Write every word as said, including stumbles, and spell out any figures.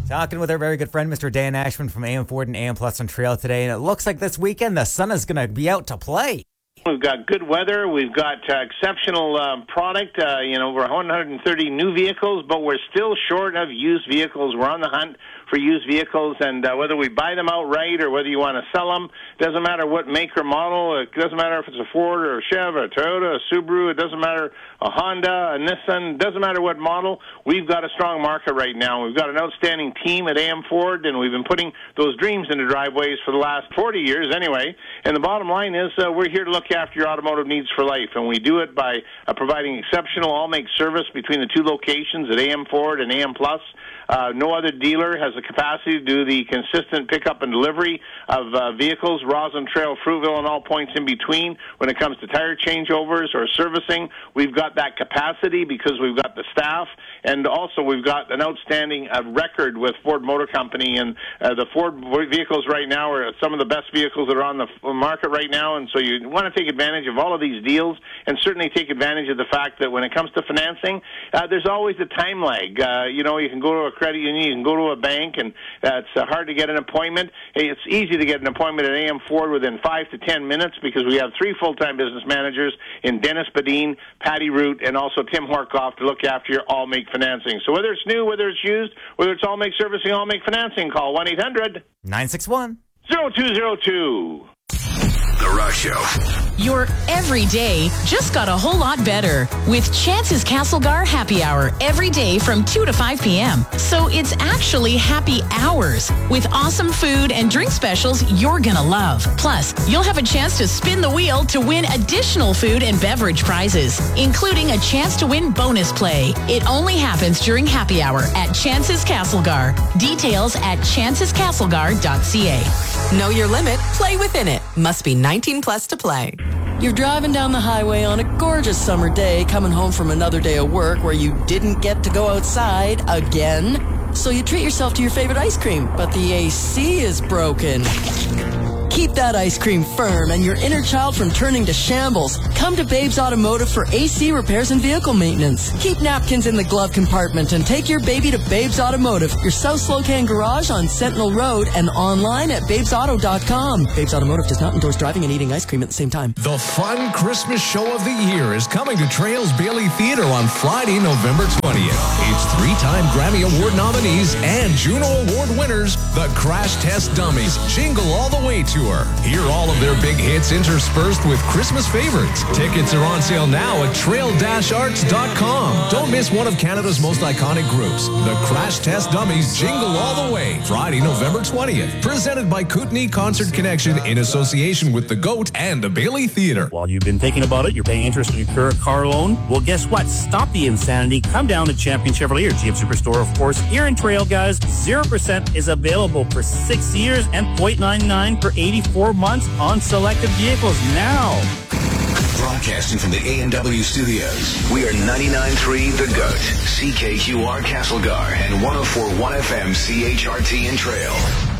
Talking with our very good friend, Mister Dan Ashman from A M Ford and A M Plus on Trail today, and it looks like this weekend the sun is going to be out to play. We've got good weather. We've got uh, exceptional um, product. Uh, you know, we're one hundred thirty new vehicles, but we're still short of used vehicles. We're on the hunt for used vehicles, and uh, whether we buy them outright or whether you want to sell them, doesn't matter what make or model. It doesn't matter if it's a Ford or a Chev, a Toyota, a Subaru. It doesn't matter a Honda, a Nissan. It doesn't matter what model. We've got a strong market right now. We've got an outstanding team at A M Ford, and we've been putting those dreams into driveways for the last forty years anyway. And the bottom line is uh, we're here to look after your automotive needs for life, and we do it by uh, providing exceptional all-make service between the two locations at A M Ford and A M Plus. Uh, no other dealer has the capacity to do the consistent pickup and delivery of uh, vehicles, Roslyn Trail, Fruitville, and all points in between. When it comes to tire changeovers or servicing, we've got that capacity because we've got the staff, and also we've got an outstanding uh, record with Ford Motor Company, and uh, the Ford vehicles right now are some of the best vehicles that are on the market right now, and so you want to take advantage of all of these deals, and certainly take advantage of the fact that when it comes to financing, uh, there's always a time lag. Uh, you know, you can go to a credit union, you can go to a bank, and uh, it's uh, hard to get an appointment. It's easy to get an appointment at A M Ford within five to ten minutes because we have three full-time business managers in Dennis Badin, Patty Root, and also Tim Horkoff to look after your all-make financing. So whether it's new, whether it's used, whether it's all-make servicing, all-make financing, call one eight hundred nine six one zero two zero two. The Rush Show. Your everyday just got a whole lot better with Chance's Castlegar Happy Hour every day from two to five p.m. So it's actually happy hours with awesome food and drink specials you're gonna love. Plus, you'll have a chance to spin the wheel to win additional food and beverage prizes, including a chance to win bonus play. It only happens during Happy Hour at Chance's Castlegar. Details at chances castlegar dot c a. Know your limit, play within it. Must be nineteen plus to play. You're driving down the highway on a gorgeous summer day, coming home from another day of work where you didn't get to go outside again. So you treat yourself to your favorite ice cream, but the A C is broken. Keep that ice cream firm and your inner child from turning to shambles. Come to Babes Automotive for A C repairs and vehicle maintenance. Keep napkins in the glove compartment and take your baby to Babes Automotive, your South Slocan garage on Sentinel Road, and online at babes auto dot com. Babes Automotive does not endorse driving and eating ice cream at the same time. The fun Christmas show of the year is coming to Trails Bailey Theatre on Friday, November twentieth. It's three-time Grammy Award nominees and Juno Award winners, the Crash Test Dummies Jingle All the Way Tour. Hear all of their big hits interspersed with Christmas favorites. Tickets are on sale now at trail dash arts dot com. Don't miss one of Canada's most iconic groups, the Crash Test Dummies Jingle All the Way, Friday, November twentieth. Presented by Kootenai Concert Connection in association with The Goat and the Bailey Theatre. While you've been thinking about it, you're paying interest on your current car loan. Well, guess what? Stop the insanity. Come down to Champion Chevrolet, your G M Superstore, of course. Here in Trail, guys, zero percent is available for six years and zero point nine nine for eighty-four months on selected vehicles now. Broadcasting from the A and W studios, we are ninety-nine point three The Goat, C K Q R Castlegar, and one oh four point one F M C H R T in Trail.